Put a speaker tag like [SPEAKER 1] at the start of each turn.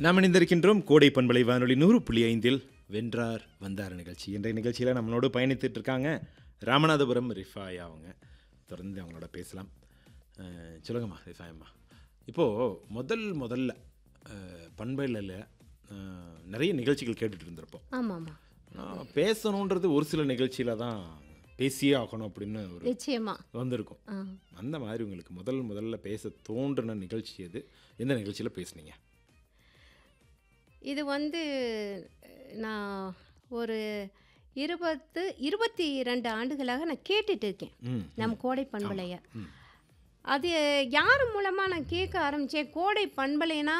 [SPEAKER 1] நாம் இணைந்திருக்கின்றோம் கோடை பண்பலை வானொலி 100.5 வென்றார் வந்தார் நிகழ்ச்சி. என்ற நிகழ்ச்சியில் நம்மளோடு பயணித்துட்டு இருக்காங்க ராமநாதபுரம் ரிஃபாயா. அவங்க தொடர்ந்து அவங்களோட பேசலாம். சொல்லுங்கம்மா ரிஃபாயம்மா, இப்போது முதல்ல பண்பலையில் நிறைய நிகழ்ச்சிகள் கேட்டுட்டு இருந்திருப்போம்.
[SPEAKER 2] ஆமாம்,
[SPEAKER 1] பேசணுன்றது ஒரு சில நிகழ்ச்சியில் தான் பேசியே ஆகணும் அப்படின்னு ஒரு
[SPEAKER 2] நிச்சயமாக
[SPEAKER 1] வந்திருக்கும். அந்த மாதிரி உங்களுக்கு முதல்ல பேச தோன்றின நிகழ்ச்சி எது? எந்த நிகழ்ச்சியில் பேசுனீங்க?
[SPEAKER 2] இது நான் ஒரு 22 ஆண்டுகளாக நான் கேட்டுட்டு இருக்கேன் நம்ம கோடை பண்பலையை. அது யார் மூலமாக நான் கேட்க ஆரம்பித்தேன், கோடை பண்பலைனா